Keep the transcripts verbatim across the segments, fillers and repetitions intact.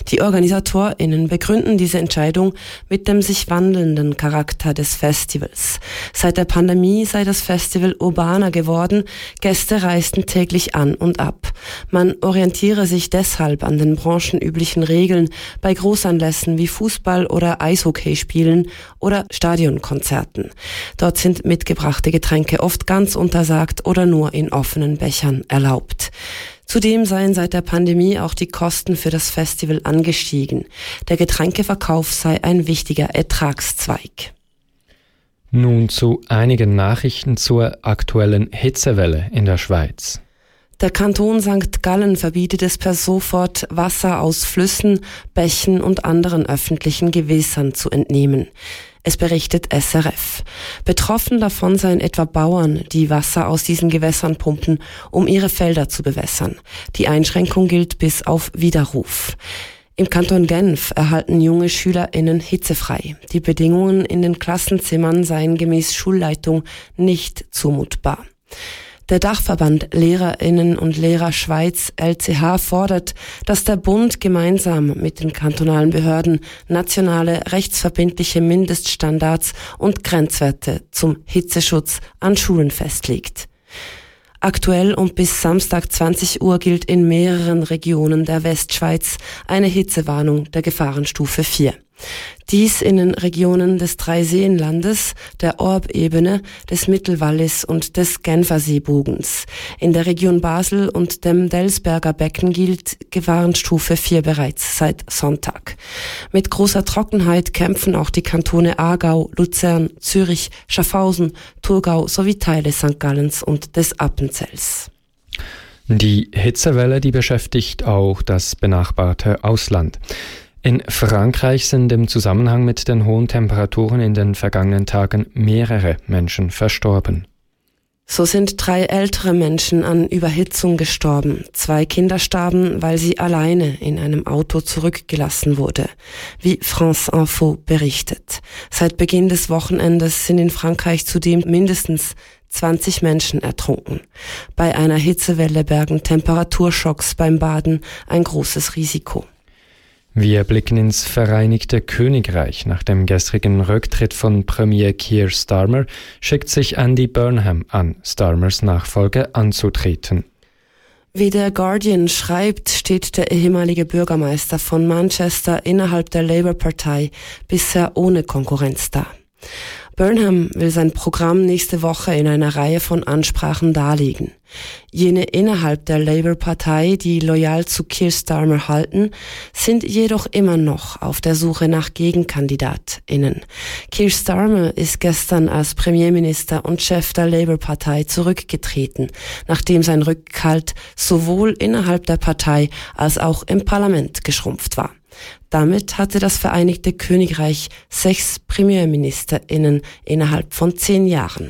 Die OrganisatorInnen begründen diese Entscheidung mit dem sich wandelnden Charakter des Festivals. Seit der Pandemie sei das Festival urbaner geworden, Gäste reisten täglich an und ab. Man orientiere sich deshalb an den branchenüblichen Regeln bei Großanlässen wie Fußball- oder Eishockeyspielen oder Stadionkonzerten. Dort sind mitgebrachte Getränke oft ganz untersagt oder nur in offenen Bechern erlaubt. Zudem seien seit der Pandemie auch die Kosten für das Festival angestiegen. Der Getränkeverkauf sei ein wichtiger Ertragszweig. Nun zu einigen Nachrichten zur aktuellen Hitzewelle in der Schweiz. Der Kanton Sankt Gallen verbietet es per sofort, Wasser aus Flüssen, Bächen und anderen öffentlichen Gewässern zu entnehmen. Es berichtet S R F. Betroffen davon seien etwa Bauern, die Wasser aus diesen Gewässern pumpen, um ihre Felder zu bewässern. Die Einschränkung gilt bis auf Widerruf. Im Kanton Genf erhalten junge SchülerInnen hitzefrei. Die Bedingungen in den Klassenzimmern seien gemäß Schulleitung nicht zumutbar. Der Dachverband LehrerInnen und Lehrer Schweiz L C H fordert, dass der Bund gemeinsam mit den kantonalen Behörden nationale rechtsverbindliche Mindeststandards und Grenzwerte zum Hitzeschutz an Schulen festlegt. Aktuell und bis Samstag zwanzig Uhr gilt in mehreren Regionen der Westschweiz eine Hitzewarnung der Gefahrenstufe vier. Dies in den Regionen des Dreiseenlandes, der Orb-Ebene, des Mittelwallis und des Genferseebogens. In der Region Basel und dem Delsberger Becken gilt Gefahrenstufe vier bereits seit Sonntag. Mit großer Trockenheit kämpfen auch die Kantone Aargau, Luzern, Zürich, Schaffhausen, Thurgau sowie Teile Sankt Gallens und des Appenzells. Die Hitzewelle, die beschäftigt auch das benachbarte Ausland. In Frankreich sind im Zusammenhang mit den hohen Temperaturen in den vergangenen Tagen mehrere Menschen verstorben. So sind drei ältere Menschen an Überhitzung gestorben. Zwei Kinder starben, weil sie alleine in einem Auto zurückgelassen wurde, wie France Info berichtet. Seit Beginn des Wochenendes sind in Frankreich zudem mindestens zwanzig Menschen ertrunken. Bei einer Hitzewelle bergen Temperaturschocks beim Baden ein großes Risiko. Wir blicken ins Vereinigte Königreich. Nach dem gestrigen Rücktritt von Premier Keir Starmer schickt sich Andy Burnham an, Starmers Nachfolge anzutreten. Wie der Guardian schreibt, steht der ehemalige Bürgermeister von Manchester innerhalb der Labour-Partei bisher ohne Konkurrenz da. Burnham will sein Programm nächste Woche in einer Reihe von Ansprachen darlegen. Jene innerhalb der Labour-Partei, die loyal zu Keir Starmer halten, sind jedoch immer noch auf der Suche nach GegenkandidatInnen. Keir Starmer ist gestern als Premierminister und Chef der Labour-Partei zurückgetreten, nachdem sein Rückhalt sowohl innerhalb der Partei als auch im Parlament geschrumpft war. Damit hatte das Vereinigte Königreich sechs PremierministerInnen innerhalb von zehn Jahren.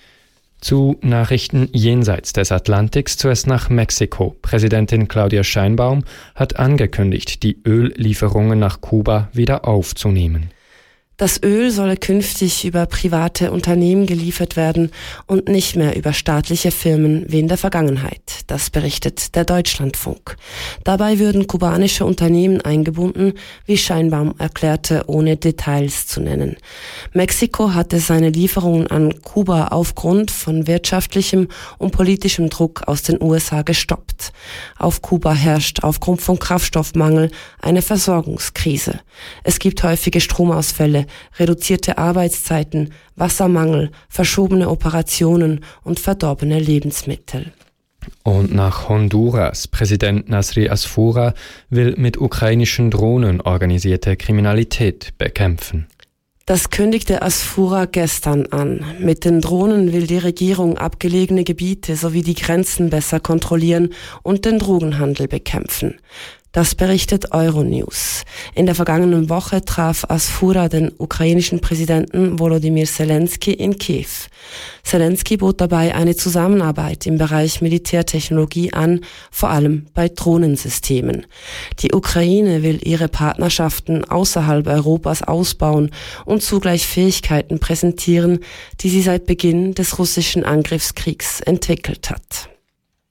Zu Nachrichten jenseits des Atlantiks, zuerst nach Mexiko. Präsidentin Claudia Sheinbaum hat angekündigt, die Öllieferungen nach Kuba wieder aufzunehmen. Das Öl solle künftig über private Unternehmen geliefert werden und nicht mehr über staatliche Firmen wie in der Vergangenheit. Das berichtet der Deutschlandfunk. Dabei würden kubanische Unternehmen eingebunden, wie Sheinbaum erklärte, ohne Details zu nennen. Mexiko hatte seine Lieferungen an Kuba aufgrund von wirtschaftlichem und politischem Druck aus den U S A gestoppt. Auf Kuba herrscht aufgrund von Kraftstoffmangel eine Versorgungskrise. Es gibt häufige Stromausfälle, reduzierte Arbeitszeiten, Wassermangel, verschobene Operationen und verdorbene Lebensmittel. Und nach Honduras. Präsident Nasri Asfura will mit ukrainischen Drohnen organisierte Kriminalität bekämpfen. Das kündigte Asfura gestern an. Mit den Drohnen will die Regierung abgelegene Gebiete sowie die Grenzen besser kontrollieren und den Drogenhandel bekämpfen. Das berichtet Euronews. In der vergangenen Woche traf Asfura den ukrainischen Präsidenten Volodymyr Zelensky in Kiew. Zelensky bot dabei eine Zusammenarbeit im Bereich Militärtechnologie an, vor allem bei Drohnensystemen. Die Ukraine will ihre Partnerschaften außerhalb Europas ausbauen und zugleich Fähigkeiten präsentieren, die sie seit Beginn des russischen Angriffskriegs entwickelt hat.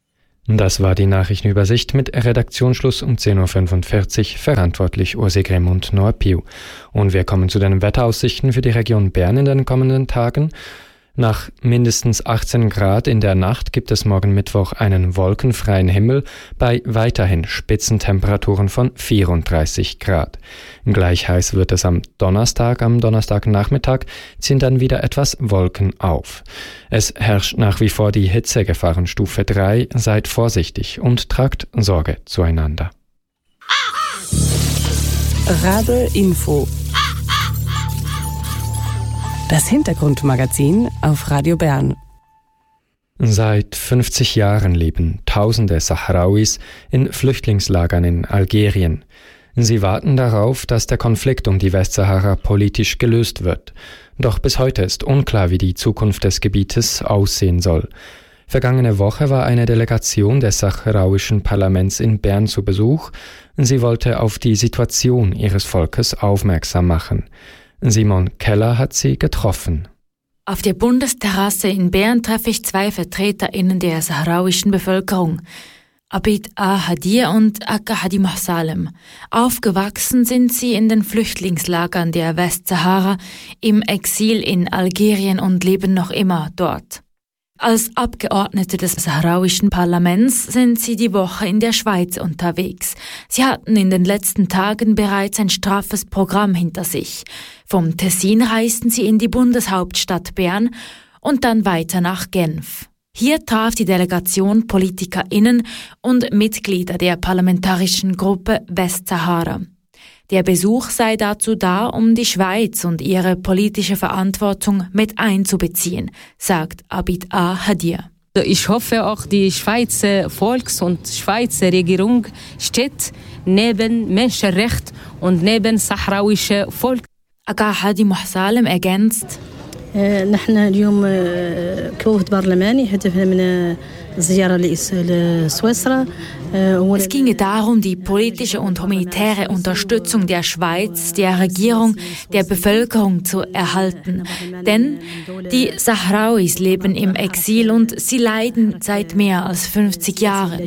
Das war die Nachrichtenübersicht mit Redaktionsschluss um zehn Uhr fünfundvierzig, verantwortlich Ursi Grimm und Noah Piu. Und wir kommen zu den Wetteraussichten für die Region Bern in den kommenden Tagen. Nach mindestens achtzehn Grad in der Nacht gibt es morgen Mittwoch einen wolkenfreien Himmel bei weiterhin Spitzentemperaturen von vierunddreißig Grad. Gleich heiß wird es am Donnerstag. Am Donnerstagnachmittag ziehen dann wieder etwas Wolken auf. Es herrscht nach wie vor die Hitzegefahrenstufe drei. Seid vorsichtig und tragt Sorge zueinander. Radl Info. Das Hintergrundmagazin auf Radio Bern. Seit fünfzig Jahren leben tausende Sahrauis in Flüchtlingslagern in Algerien. Sie warten darauf, dass der Konflikt um die Westsahara politisch gelöst wird. Doch bis heute ist unklar, wie die Zukunft des Gebietes aussehen soll. Vergangene Woche war eine Delegation des sahrauischen Parlaments in Bern zu Besuch. Sie wollte auf die Situation ihres Volkes aufmerksam machen. Simon Keller hat sie getroffen. Auf der Bundesterrasse in Bern treffe ich zwei VertreterInnen der sahrauischen Bevölkerung, Abid A. Hadir und Akka Hadi Mahsalem. Aufgewachsen sind sie in den Flüchtlingslagern der Westsahara, im Exil in Algerien und leben noch immer dort. Als Abgeordnete des sahrauischen Parlaments sind sie die Woche in der Schweiz unterwegs. Sie hatten in den letzten Tagen bereits ein straffes Programm hinter sich. Vom Tessin reisten sie in die Bundeshauptstadt Bern und dann weiter nach Genf. Hier traf die Delegation PolitikerInnen und Mitglieder der parlamentarischen Gruppe Westsahara. Der Besuch sei dazu da, um die Schweiz und ihre politische Verantwortung mit einzubeziehen, sagt Abid A. Hadir. Ich hoffe auch, die Schweizer Volks- und Schweizer Regierung steht neben Menschenrecht und neben sahrauische Volk. Akka Hadi Mahsalem ergänzt: نحن اليوم كوفد برلماني هدفنا من الزيارة لسويسرا. Es ginge darum, die politische und humanitäre Unterstützung der Schweiz, der Regierung, der Bevölkerung zu erhalten. Denn die Sahrauis leben im Exil und sie leiden seit mehr als fünfzig Jahren.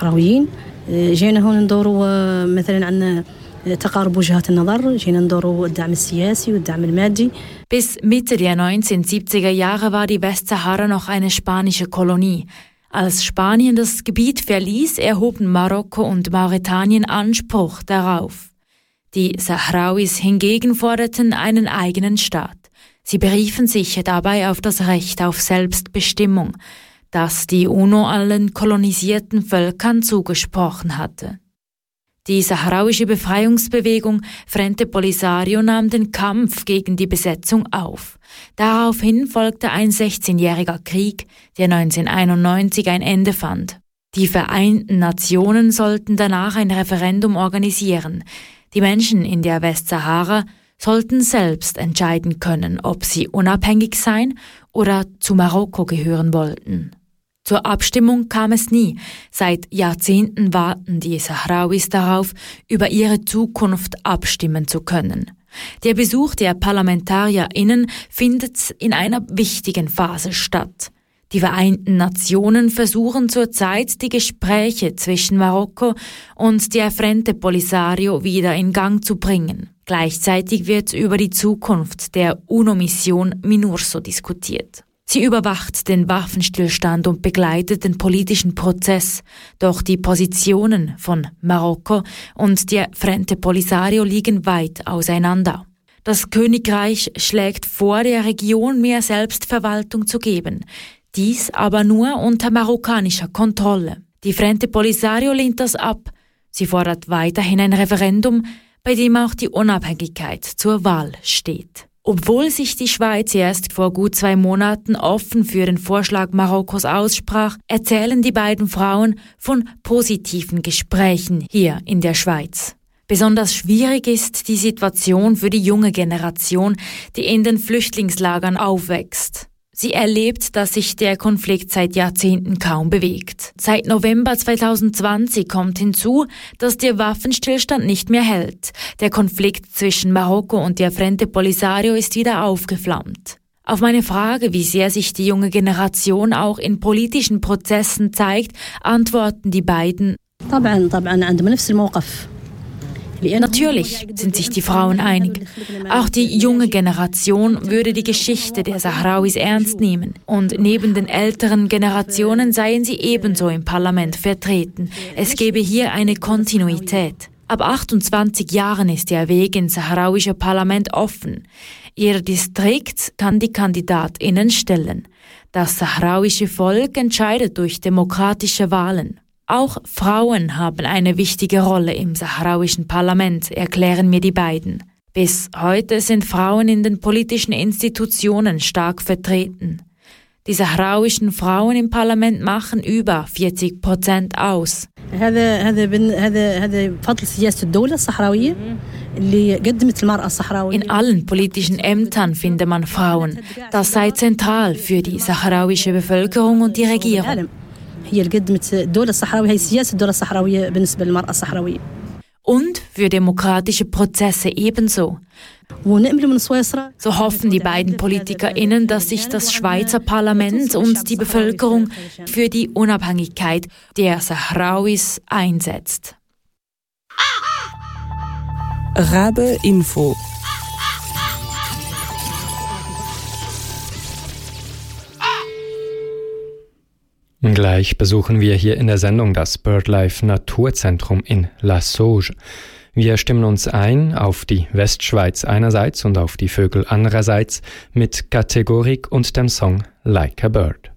Bis Mitte der neunzehnhundertsiebziger Jahre war die Westsahara noch eine spanische Kolonie. Als Spanien das Gebiet verließ, erhoben Marokko und Mauretanien Anspruch darauf. Die Sahrauis hingegen forderten einen eigenen Staat. Sie beriefen sich dabei auf das Recht auf Selbstbestimmung, das die UNO allen kolonisierten Völkern zugesprochen hatte. Die sahrauische Befreiungsbewegung Frente Polisario nahm den Kampf gegen die Besetzung auf. Daraufhin folgte ein sechzehnjähriger Krieg, der neunzehnhunderteinundneunzig ein Ende fand. Die Vereinten Nationen sollten danach ein Referendum organisieren. Die Menschen in der Westsahara sollten selbst entscheiden können, ob sie unabhängig sein oder zu Marokko gehören wollten. Zur Abstimmung kam es nie. Seit Jahrzehnten warten die Sahrauis darauf, über ihre Zukunft abstimmen zu können. Der Besuch der ParlamentarierInnen findet in einer wichtigen Phase statt. Die Vereinten Nationen versuchen zurzeit, die Gespräche zwischen Marokko und der Frente Polisario wieder in Gang zu bringen. Gleichzeitig wird über die Zukunft der UNO-Mission MINURSO diskutiert. Sie überwacht den Waffenstillstand und begleitet den politischen Prozess. Doch die Positionen von Marokko und der Frente Polisario liegen weit auseinander. Das Königreich schlägt vor, der Region mehr Selbstverwaltung zu geben. Dies aber nur unter marokkanischer Kontrolle. Die Frente Polisario lehnt das ab. Sie fordert weiterhin ein Referendum, bei dem auch die Unabhängigkeit zur Wahl steht. Obwohl sich die Schweiz erst vor gut zwei Monaten offen für den Vorschlag Marokkos aussprach, erzählen die beiden Frauen von positiven Gesprächen hier in der Schweiz. Besonders schwierig ist die Situation für die junge Generation, die in den Flüchtlingslagern aufwächst. Sie erlebt, dass sich der Konflikt seit Jahrzehnten kaum bewegt. Seit November zweitausendzwanzig kommt hinzu, dass der Waffenstillstand nicht mehr hält. Der Konflikt zwischen Marokko und der Frente Polisario ist wieder aufgeflammt. Auf meine Frage, wie sehr sich die junge Generation auch in politischen Prozessen zeigt, antworten die beiden: Natürlich sind sich die Frauen einig. Auch die junge Generation würde die Geschichte der Sahrauis ernst nehmen. Und neben den älteren Generationen seien sie ebenso im Parlament vertreten. Es gäbe hier eine Kontinuität. Ab achtundzwanzig Jahren ist der Weg ins sahrauische Parlament offen. Ihr Distrikt kann die KandidatInnen stellen. Das sahrauische Volk entscheidet durch demokratische Wahlen. Auch Frauen haben eine wichtige Rolle im sahrauischen Parlament, erklären mir die beiden. Bis heute sind Frauen in den politischen Institutionen stark vertreten. Die sahrauischen Frauen im Parlament machen über vierzig Prozent aus. In allen politischen Ämtern findet man Frauen. Das sei zentral für die sahrauische Bevölkerung und die Regierung. Und für demokratische Prozesse ebenso. So hoffen die beiden PolitikerInnen, dass sich das Schweizer Parlament und die Bevölkerung für die Unabhängigkeit der Sahrauis einsetzt. Rabe Info. Gleich besuchen wir hier in der Sendung das BirdLife Naturzentrum in La Sauge. Wir stimmen uns ein auf die Westschweiz einerseits und auf die Vögel andererseits mit Kategorik und dem Song Like a Bird.